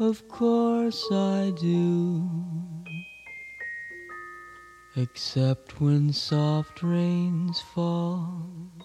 Of course I do. Except when soft rains fall